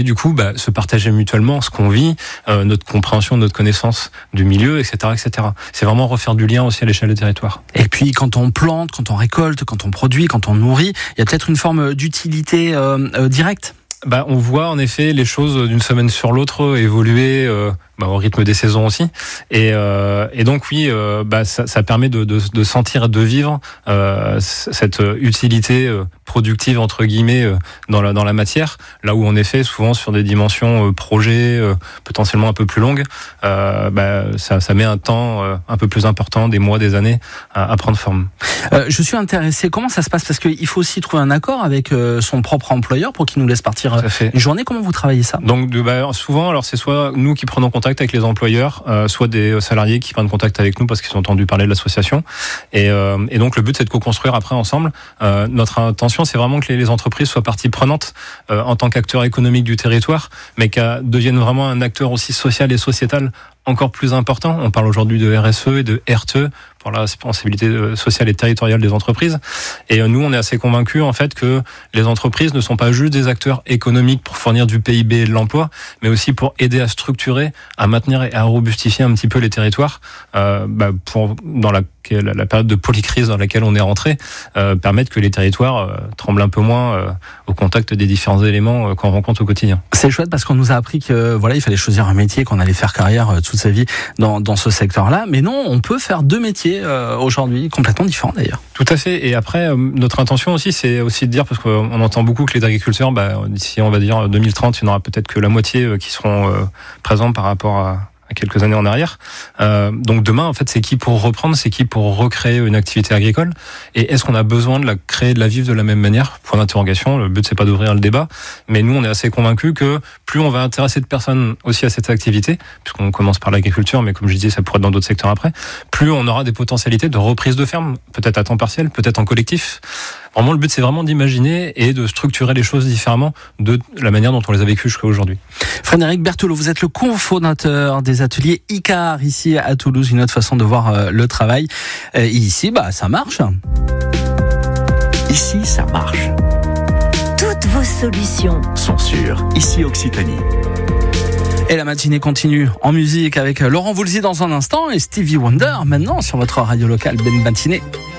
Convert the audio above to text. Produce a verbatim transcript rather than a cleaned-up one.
du coup bah, se partager mutuellement ce qu'on vit, euh, notre compréhension, notre connaissance du milieu, et cetera, et cetera. C'est vraiment refaire du lien aussi à l'échelle des territoires. Et puis quand on plante, quand on récolte, quand on produit, quand on nourrit, il y a peut-être une forme d'utilité euh, euh, directe. Bah, on voit en effet les choses d'une semaine sur l'autre évoluer euh, bah, au rythme des saisons aussi, et, euh, et donc oui, euh, bah, ça, ça permet de, de, de sentir et de vivre euh, cette utilité euh, productive entre guillemets euh, dans la dans la matière. Là où en effet souvent sur des dimensions euh, projets euh, potentiellement un peu plus longues, euh, bah, ça, ça met un temps euh, un peu plus important, des mois, des années à, à prendre forme. Euh, je suis intéressé. Comment ça se passe ? Parce qu'il faut aussi trouver un accord avec euh, son propre employeur pour qu'il nous laisse partir une journée. Comment vous travaillez ça ? Donc de, bah, souvent, alors c'est soit nous qui prenons contact avec les employeurs, euh, soit des salariés qui prennent contact avec nous parce qu'ils ont entendu parler de l'association. Et, euh, et donc le but c'est de co-construire après ensemble. Euh, notre intention c'est vraiment que les, les entreprises soient partie prenante euh, en tant qu'acteurs économiques du territoire, mais qu'elles deviennent vraiment un acteur aussi social et sociétal encore plus important. On parle aujourd'hui de R S E et de R T E pour la responsabilité sociale et territoriale des entreprises. Et nous, on est assez convaincus en fait que les entreprises ne sont pas juste des acteurs économiques pour fournir du P I B et de l'emploi, mais aussi pour aider à structurer, à maintenir et à robustifier un petit peu les territoires. Euh, bah, pour dans la, la, la période de polycrise dans laquelle on est rentré, euh, permettre que les territoires euh, tremblent un peu moins euh, au contact des différents éléments euh, qu'on rencontre au quotidien. C'est chouette parce qu'on nous a appris que voilà, il fallait choisir un métier, qu'on allait faire carrière euh, toute sa vie dans, dans ce secteur-là. Mais non, on peut faire deux métiers euh, aujourd'hui, complètement différents d'ailleurs. Tout à fait. Et après, euh, notre intention aussi, c'est aussi de dire, parce qu'on entend beaucoup que les agriculteurs, bah, d'ici on va dire deux mille trente, il n'y en aura peut-être que la moitié euh, qui seront euh, présents par rapport à à quelques années en arrière. Euh, donc demain, en fait, c'est qui pour reprendre, c'est qui pour recréer une activité agricole, et est-ce qu'on a besoin de la créer, de la vivre de la même manière ? Point d'interrogation. Le but, c'est pas d'ouvrir le débat, mais nous, on est assez convaincus que plus on va intéresser de personnes aussi à cette activité, puisqu'on commence par l'agriculture, mais comme je disais, ça pourrait être dans d'autres secteurs après, plus on aura des potentialités de reprise de ferme, peut-être à temps partiel, peut-être en collectif. Vraiment, le but, c'est vraiment d'imaginer et de structurer les choses différemment de la manière dont on les a vécues jusqu'à aujourd'hui. Frédéric Berthelot, vous êtes le cofondateur des ateliers Icar ici à Toulouse, une autre façon de voir euh, le travail. Et ici, bah, ça marche. Ici, ça marche. Toutes vos solutions sont sur Ici Occitanie. Et la matinée continue en musique avec Laurent Voulzy dans un instant et Stevie Wonder maintenant sur votre radio locale Ben Matinée.